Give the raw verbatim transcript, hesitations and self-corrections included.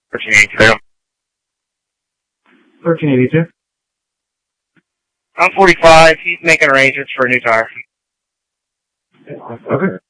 thirteen eighty-two. thirteen eighty-two. I'm forty-five. He's making arrangements for a new tire. Okay.